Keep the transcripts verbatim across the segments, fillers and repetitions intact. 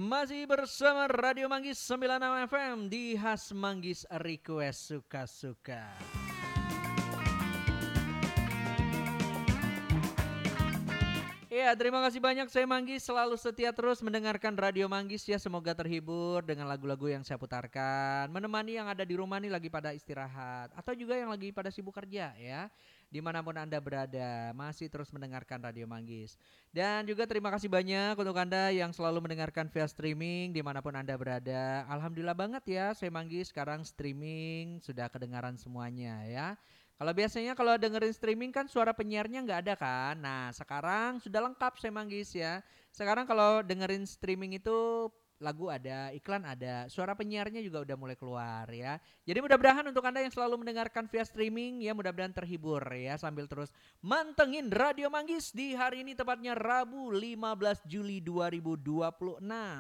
Masih bersama Radio Manggis sembilan puluh enam F M di Khas Manggis Request Suka-Suka. Ya, terima kasih banyak, saya Manggis selalu setia terus mendengarkan Radio Manggis ya. Semoga terhibur dengan lagu-lagu yang saya putarkan, menemani yang ada di rumah nih lagi pada istirahat, atau juga yang lagi pada sibuk kerja ya. Dimanapun Anda berada, masih terus mendengarkan Radio Manggis. Dan juga terima kasih banyak untuk Anda yang selalu mendengarkan via streaming dimanapun Anda berada. Alhamdulillah banget ya, saya Manggis sekarang streaming sudah kedengaran semuanya ya. Kalau biasanya kalau dengerin streaming kan suara penyiarnya nggak ada kan. Nah sekarang sudah lengkap saya Manggis ya. Sekarang kalau dengerin streaming itu lagu ada, iklan ada, suara penyiarnya juga udah mulai keluar ya. Jadi mudah-mudahan untuk Anda yang selalu mendengarkan via streaming ya, mudah-mudahan terhibur ya sambil terus mantengin Radio Manggis di hari ini, tepatnya Rabu lima belas Juli dua ribu dua puluh enam.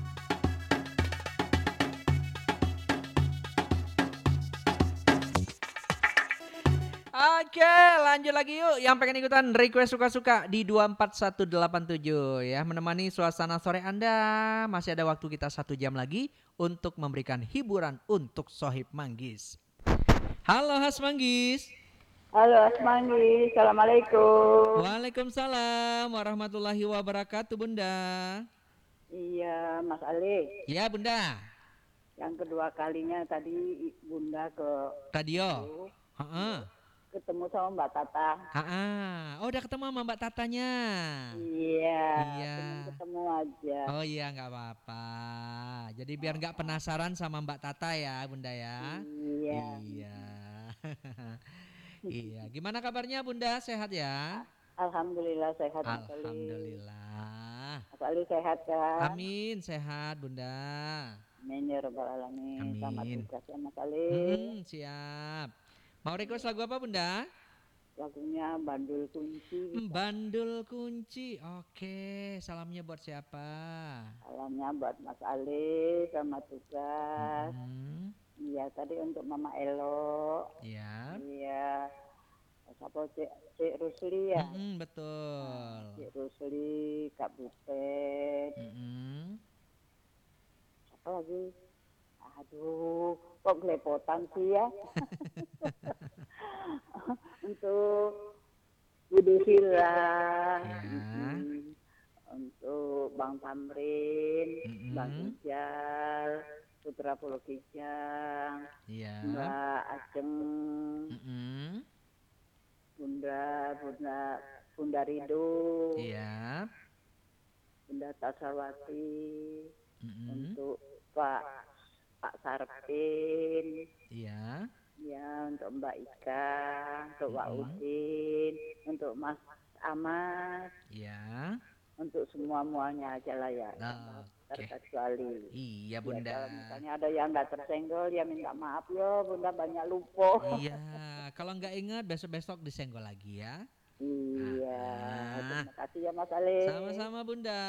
Oke, lanjut lagi yuk. Yang pengen ikutan request suka-suka di dua empat satu delapan tujuh ya. Menemani suasana sore Anda. Masih ada waktu kita satu jam lagi untuk memberikan hiburan untuk Sohib Manggis. Halo Has Manggis. Halo Asmani, Assalamualaikum. Waalaikumsalam warahmatullahi wabarakatuh Bunda. Iya Mas Ali. Ya Bunda. Yang kedua kalinya tadi Bunda ke Radio. Heeh. Ketemu sama Mbak Tata. Heeh. Oh udah ketemu sama Mbak Tatanya. Iya. Iya. Ketemu aja. Oh iya nggak apa-apa. Jadi biar nggak penasaran sama Mbak Tata ya Bunda ya. Iya. Iya. Iya. Gimana kabarnya Bunda? Sehat ya? Alhamdulillah sehat Mas Ali. Alhamdulillah. Mas Ali sehat kan? Amin sehat Bunda. Amin ya Rabbal Alamin. Selamat Amin. tugas ya Mas Ali. Hmm, siap. Mau request lagu apa Bunda? Lagunya Bandul Kunci. Bandul Kunci. Oke, salamnya buat siapa? Salamnya buat Mas Ali, selamat tugas. Hmm. Iya tadi untuk Mama Elo. Iya. Iya. Siapa Cik, Cik Rusli ya? Mm-mm, betul. Nah, Cik Rusli, Kak Butet. Mm-mm. Apa lagi? Aduh, kok gelepotan sih ya? Untuk Budi Sila, Ya. mm, untuk Bang Tamrin, Mm-mm. Bang Ijal, Putra Pulau Kijang, Iya. Mbak Ajeng, Mm-mm. Bunda, Bunda, Bunda Rido, Iya. Bunda Tasawati, Mm-mm. untuk Pak Pak Sarpin, Iya. ya untuk Mbak Ika, untuk Pak Mm-mm. Udin, untuk Mas Ahmad, Iya. untuk semua muanya aja lah ya, Oke. terkecuali. Iya Ya, Bunda. kalau misalnya ada yang nggak tersenggol ya minta maaf ya Bunda, banyak lupa. Iya. Kalau nggak ingat besok-besok disenggol lagi ya. Iya, Ah. terima kasih ya Mas Ali. Sama-sama Bunda.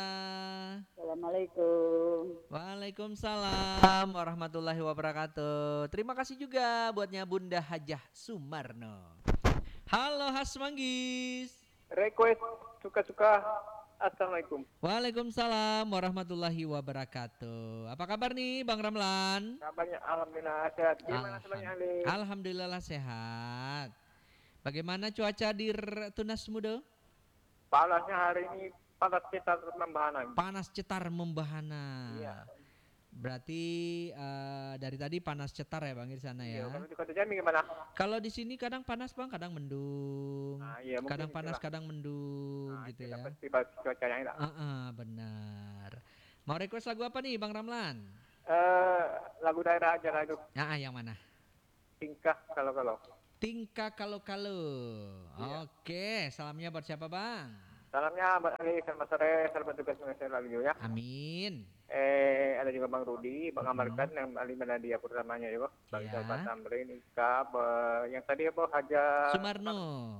Assalamualaikum. Waalaikumsalam warahmatullahi wabarakatuh. Terima kasih juga buatnya Bunda Hajah Sumarno. Halo Has Manggis. Request suka-suka. Assalamualaikum. Waalaikumsalam warahmatullahi wabarakatuh. Apa kabar nih Bang Ramlan? Kabarnya alhamdulillah sehat. Gimana semuanya Ali? Alhamdulillah sehat. Bagaimana cuaca di R- Tunas Mudo? Panasnya hari ini panas kita membahana. Panas cetar membahana. Iya. Berarti uh, dari tadi panas cetar ya Bang di sana ya. Iya, kalau di Kota Jambi gimana? Kalau di sini kadang panas Bang, kadang mendung. Nah, iya, mungkin kadang panas, itulah. kadang mendung Nah, gitu kita ya. pasti bahas cuacanya ini. Uh-uh, benar. Mau request lagu apa nih Bang Ramlan? Eh, lagu daerah aja lah itu. Ah, yang mana? Tingkah kalau-kalau. Tingkah kalau-kalau. Iya. Oke, salamnya buat siapa Bang? Salamnya Mbak Ali, selamat sore, selamat tugas mengasih lagi ya. Amin. Eh, ada juga Bang Rudi, Bang Hmm. Amarkan, yang Ali Menadia pertamanya juga. Bang Iya. Jalbat Tamrin, Ika, Be- yang tadi apa Haja. Sumarno.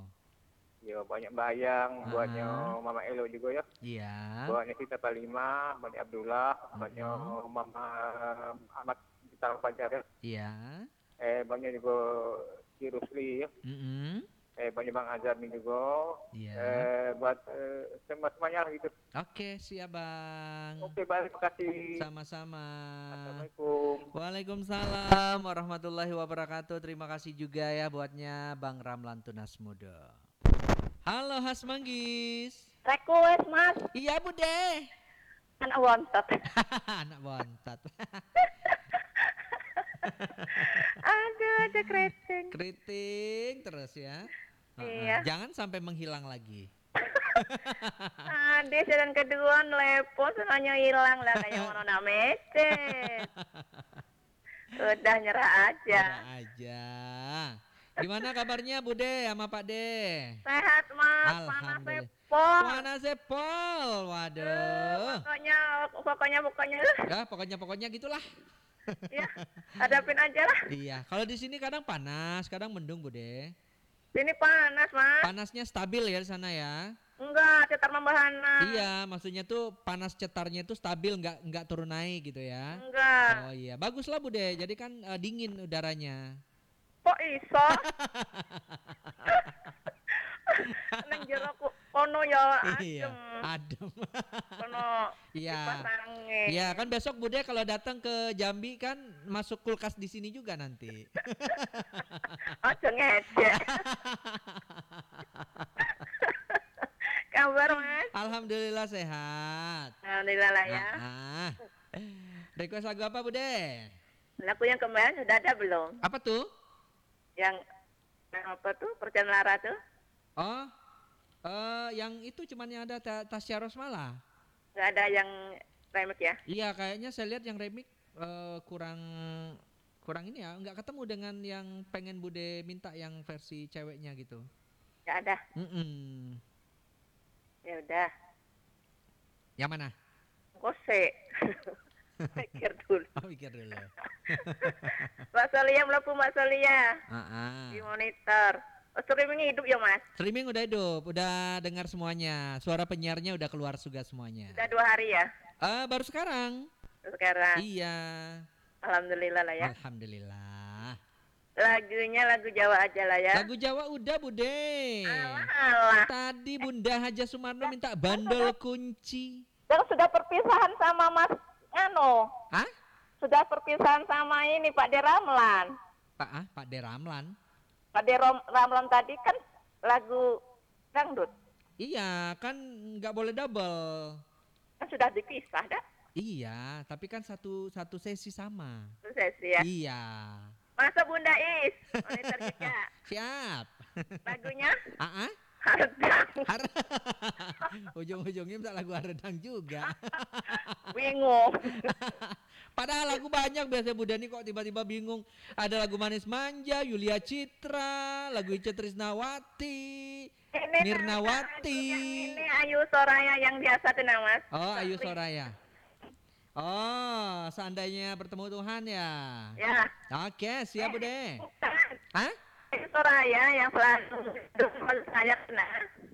Ya banyak bayang, Ah. buatnya Mama Elo juga ya. Iya. Buatnya Sita Palima, buatnya Abdullah, buatnya Mhm. Mama Ahmad Kita Pajar ya. Iya. Eh, banyak juga si Rusli ya. Mm-mm. eh banyak Bang Azhar nih juga. Iya. Eh buat eh, semua semuanya lah gitu. Oke, siap Bang. Oke, baik, terima kasih. Sama-sama. Assalamualaikum. Waalaikumsalam warahmatullahi wabarakatuh. Terima kasih juga ya buatnya Bang Ramlan Tunas Muda. Halo Has Manggis. Request mas, Iya Bude. anak wontot. Anak bontot. Aduh, ada keriting. Keriting terus ya. Iya. Uh-uh. Jangan sampai menghilang lagi. Ade sedang kedua lepo senanya hilang lah kayak orang namecet. Udah nyerah aja. Udah aja. Gimana kabarnya Bude sama Pak De? Sehat mas, panas Alhamdulillah. sepol. Mana Sepol? Waduh. Pokoknya, pokoknya, pokoknya. Ya, pokoknya pokoknya gitulah. Ya, hadapin aja lah. Iya, kalau di sini kadang panas, kadang mendung Bude. Sini panas mas. Panasnya stabil ya di sana ya. Enggak, cetar membahana. Iya, maksudnya tuh panas cetarnya tuh stabil, nggak nggak turun naik gitu ya. Enggak. Oh iya, baguslah Bude. Jadi kan uh, dingin udaranya. Kok iso? Neng jero ku- kono ya Iya, adem. adem. Kono Iya. dipasange. Iya, kan besok Bude kalau datang ke Jambi kan masuk kulkas di sini juga nanti. Aja ngejek. Kabar mas? Alhamdulillah sehat. Alhamdulillah lah ya. Ah, ah. Request lagu apa Bude? Lagu yang kemarin sudah ada belum? Apa tuh? Yang yang apa tuh? Perjalanan Lara tuh? Oh, eh yang itu cuman yang ada Ta- Tasya Rosmala. Nggak ada yang remix ya? Iya, kayaknya saya lihat yang remix eh, kurang kurang ini ya, nggak ketemu dengan yang pengen Bude minta yang versi ceweknya gitu. Nggak ada. Mm-mm. Ya udah. Yang mana? Kose. Pikir dulu. Oh, pikir dulu. Mbak Solia melapu Mbak Solia Ah, ah. di monitor. Oh, streaming hidup ya mas? Streaming udah hidup, udah dengar semuanya. Suara penyiarnya udah keluar juga semuanya. Sudah dua hari ya? Ah, baru sekarang. Sekarang. Iya. Alhamdulillah lah ya. Alhamdulillah. Lagunya lagu Jawa aja lah ya. Lagu Jawa udah Bude. Alah, alah. Tadi Bunda Haja Sumarno minta bandol kunci. Yang sudah perpisahan sama Mas Ano. Hah? Sudah perpisahan sama ini Pak De Ramlan. Pak ah, Pak De Ramlan. Pak De Rom- Ramlan tadi kan lagu dangdut. Iya, kan nggak boleh double. Kan sudah dipisah dah. Iya, tapi kan satu satu sesi sama. Itu sesi ya. Iya. Masa Bunda Is? Monitor juga. Siap. Lagunya Ah, ah? Hardang. Har- Ujung-ujungnya minta lagu Haredang juga. Bingung. Padahal lagu banyak, biasanya Bunda nih kok tiba-tiba bingung. Ada lagu Manis Manja, Yulia Citra, lagu Ica Trisnawati, Ini Nirnawati. yang ini Ayu Soraya yang biasa tuh nama. Oh, Ayu Soraya. Oh, seandainya bertemu Tuhan ya. Ya. Oke, siap Bude. Bukan. Hah? Ayu Soraya yang selalu dukung saya kena.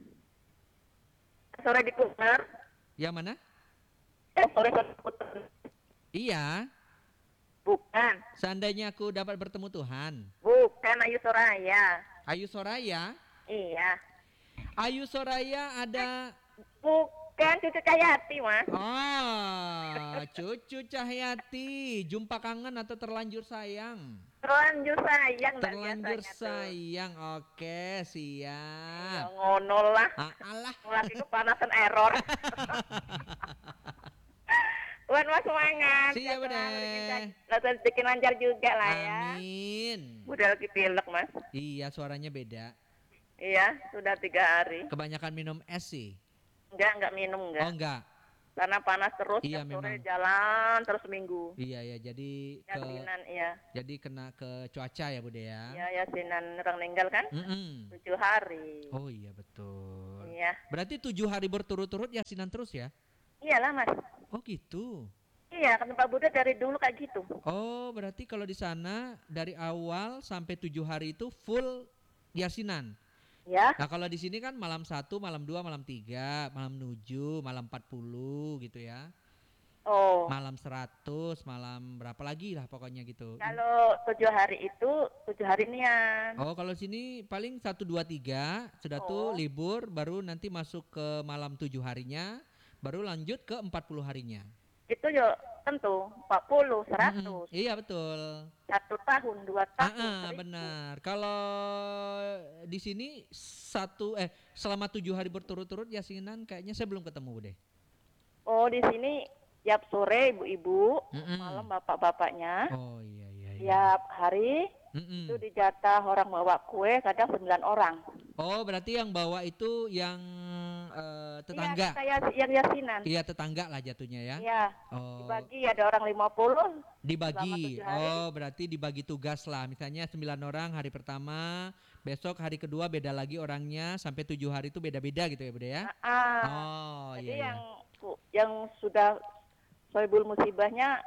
Sore di Putar. Yang mana? Eh, sore di Putar. Iya. Bukan. Seandainya aku dapat bertemu Tuhan. Bukan Ayu Soraya. Ayu Soraya. Iya. Ayu Soraya ada. Bukan Cucu Cahyati, Mas. Oh, Cucu Cahyati. Jumpa kangen atau terlanjur sayang? Terlanjur sayang dah Terlanjur biasanya tuh. sayang. Oke, Ya, siap. ngono lah. Ah, alah. Lagi kepanasan error. Buat Mas semangat. Siap, Ya, selalu Bude. bikin- Lalu bikin lancar juga lah ya. Amin. Udah lagi pilek, Mas. Iya, suaranya beda. Iya, sudah tiga hari. Kebanyakan minum es sih. Enggak, enggak minum Oh, enggak. enggak. Karena panas terus, Iya, tiap sore memang. jalan terus minggu. Iya ya, jadi ke Yasinan, iya. jadi kena ke cuaca ya Bude ya. Iya, yasinan orang meninggal kan? Mm-mm. Tujuh hari. Oh iya betul. Iya. Berarti tujuh hari berturut-turut yasinan terus ya? Iyalah, Mas. Oh gitu. Iya, kan Pak Buddha dari dulu kayak gitu. Oh berarti kalau di sana dari awal sampai tujuh hari itu full yasinan. Ya. Nah kalau di sini kan malam satu, malam dua, malam tiga, malam tujuh, malam empat puluh gitu ya. Oh, Malam seratus, malam berapa lagi lah pokoknya gitu. kalau tujuh hari itu tujuh hari nian. Oh, kalau sini paling satu dua tiga sudah tuh Oh, libur, baru nanti masuk ke malam tujuh harinya, baru lanjut ke empat puluh harinya. itu yo tentu empat puluh, Mm-mm, seratus, iya betul. satu tahun, dua Ah, tahun, ah, seribu. benar. Kalau di sini satu eh selama tujuh hari berturut-turut yasinan kayaknya saya belum ketemu deh. Oh, di sini tiap sore ibu-ibu, Mm-mm. malam bapak-bapaknya, Oh iya iya iya. tiap hari Mm-mm. itu dijatah orang bawa kue kadang sembilan orang. Oh berarti yang bawa itu yang eh, tetangga. Iya, kita yas- yang yasinan. Iya tetangga lah jatuhnya ya. Iya, Oh dibagi ada orang lima puluh selama dibagi. tujuh hari. Oh berarti dibagi tugas lah. Misalnya sembilan orang hari pertama, besok hari kedua beda lagi orangnya, sampai tujuh hari itu beda-beda gitu ya Bude ya. Ah, Oh jadi iya iya. yang yang sudah sohibul musibahnya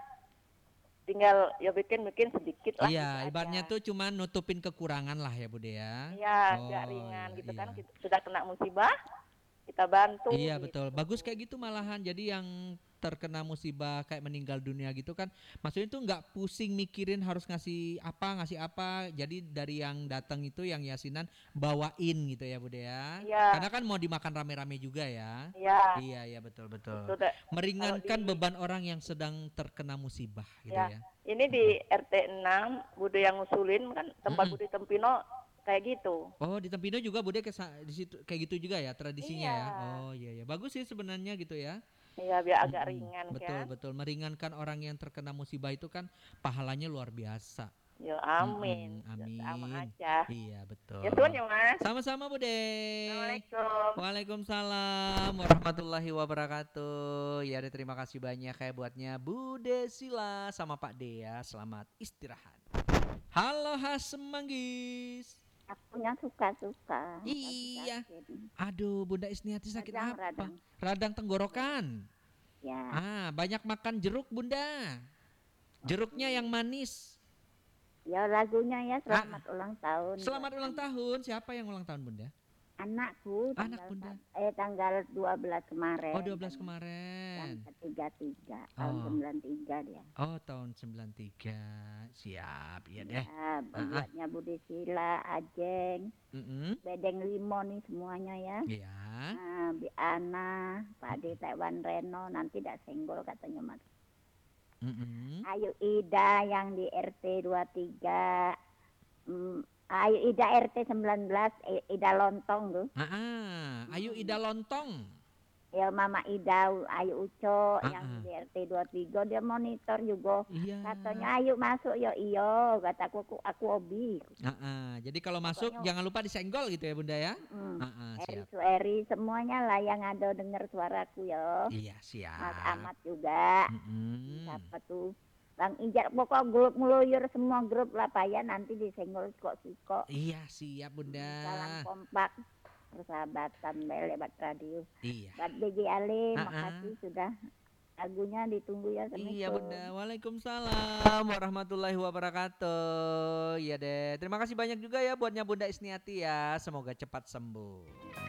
tinggal ya bikin bikin sedikit lah. Iya, gitu ibaratnya aja. tuh cuma nutupin kekurangan lah ya Bude ya. Iya, Oh, agak ringan iya, gitu kan. iya. Kita sudah kena musibah, kita bantu. Iya gitu. betul, bagus kayak gitu malahan. Jadi yang terkena musibah kayak meninggal dunia gitu kan, maksudnya tuh nggak pusing mikirin harus ngasih apa ngasih apa. Jadi dari yang datang itu yang yasinan bawain gitu ya Bude ya. Iya. Karena kan mau dimakan rame-rame juga ya. Iya. Iya iya betul betul. Sudah. Meringankan di- beban orang yang sedang terkena musibah gitu Ya. ya. Ini di R T enam, Bude yang ngusulin kan tempat Mm-mm. Bude Tempino kayak gitu. Oh di Tempino juga Bude kesa- di situ kayak gitu juga ya tradisinya Iya. ya. Oh iya iya bagus sih sebenarnya gitu ya. Iya, biar agak Mm-mm. ringan Betul kan. betul meringankan orang yang terkena musibah itu kan pahalanya luar biasa. Ya amin. Mm-mm, Ya, amin. sama aja. Iya betul. Ya suun ya Mas. Sama-sama Bude. Assalamualaikum. Waalaikumsalam warahmatullahi wabarakatuh. Ya deh, terima kasih banyak ya buatnya Bude Sila sama Pak Dea. Selamat istirahat. Halo Has Manggis. Akunya suka-suka. Iya. Sakit. Aduh Bunda Isniati sakit Radang, apa? radang. Radang tenggorokan. Ya, Ah, banyak makan jeruk Bunda. Jeruknya yang manis. ya lagunya ya selamat ulang tahun. Selamat buat ulang tahun. Siapa yang ulang tahun Bunda? Anakku Anak tanggal Bunda. sa- eh tanggal dua belas kemarin. Oh, dua belas Yang kemarin. ketiga tiga tahun Oh. sembilan tiga dia. Oh, tahun sembilan tiga. Siap, iya deh. Ya, buatnya Budi Sila, Ajeng, Mm-mm. Bedeng Limo nih semuanya ya. Iya. Nah, Bi Ana, Pak De Taiwan Reno nanti tidak senggol katanya Mas. Mm-mm. Ayu Ida yang di R T dua puluh tiga. Hmm, Ayu Ida R T sembilan belas, I- Ida Lontong tuh. Ah, ah. Ayo Ida Lontong. Ya Mama Ida, Ayu Uco Ah, yang ah. di R T dua puluh tiga dia monitor juga. Iya. Katanya ayo masuk yo iyo, kataku aku aku obi. Ah, ah. Jadi kalau masuk Pokoknya- jangan lupa disenggol gitu ya Bunda ya. Hmm. Ah, ah, Eri siap. Sueri semuanya lah yang ada dengar suaraku yo. Iya, siap. Mas Ahmad juga. Mm-mm. Siapa tuh? Bang Ijar pokok grup meluyur semua grup lah payah nanti disenggol kok siko. Iya, siap Bunda. Salam kompak persahabatan Belebat Radio. Iya. Buat B J Ali, Ah, ah. makasih sudah lagunya ditunggu ya. Iya Assalamualaikum. Bunda, Waalaikumsalam warahmatullahi wabarakatuh. Iya deh, terima kasih banyak juga ya buatnya Bunda Isniati ya. Semoga cepat sembuh.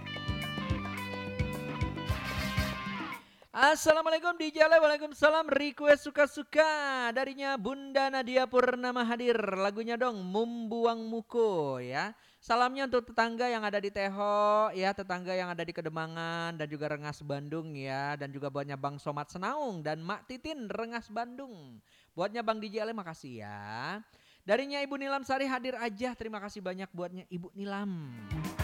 Assalamualaikum D J Ale, waalaikumsalam. Request suka-suka darinya Bunda Nadia Purnama hadir. Lagunya dong Membuang Muko ya. Salamnya untuk tetangga yang ada di Teho ya, tetangga yang ada di Kedemangan dan juga Rengas Bandung ya, dan juga buatnya Bang Somat Senaung dan Mak Titin Rengas Bandung. Buatnya Bang D J Ale makasih ya. Darinya Ibu Nilam Sari hadir aja. Terima kasih banyak buatnya Ibu Nilam.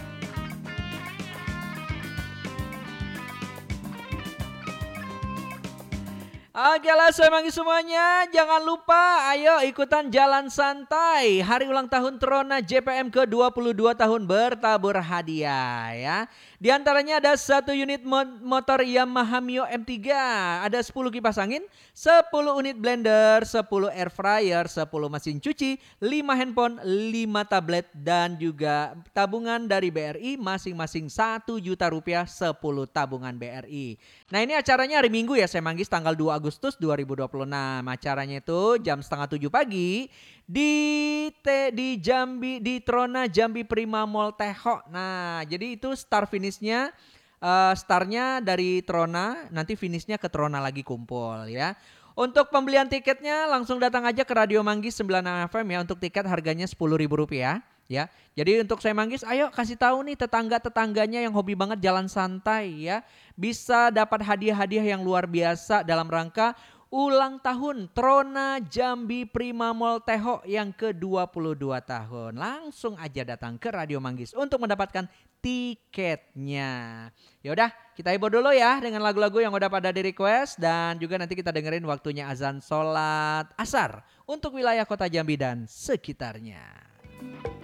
Oke lah saya manggil semuanya, jangan lupa ayo ikutan jalan santai hari ulang tahun Trona J P M ke dua puluh dua tahun bertabur hadiah ya. Di antaranya ada satu unit mo- motor Yamaha Mio M tiga, ada sepuluh kipas angin, sepuluh unit blender, sepuluh air fryer, sepuluh mesin cuci, lima handphone, lima tablet dan juga tabungan dari B R I masing-masing satu juta rupiah, sepuluh tabungan B R I. Nah ini acaranya hari Minggu ya, saya manggis tanggal dua Agustus dua ribu dua puluh enam. Acaranya itu jam setengah tujuh pagi di T, di Jambi, di Trona Jambi Prima Mall Teho. Nah jadi itu start finishnya Uh, startnya dari Trona, nanti finishnya ke Trona lagi kumpul ya. Untuk pembelian tiketnya langsung datang aja ke Radio Manggis sembilan puluh enam F M ya. Untuk tiket harganya sepuluh ribu rupiah ya. Jadi untuk saya Manggis, ayo kasih tahu nih tetangga-tetangganya yang hobi banget jalan santai ya. Bisa dapat hadiah-hadiah yang luar biasa dalam rangka ulang tahun Trona Jambi Prima Mall Teho yang ke dua puluh dua tahun. Langsung aja datang ke Radio Manggis untuk mendapatkan tiketnya. Yaudah, kita hibur dulu ya dengan lagu-lagu yang udah pada di request. Dan juga nanti kita dengerin waktunya azan sholat asar untuk wilayah kota Jambi dan sekitarnya.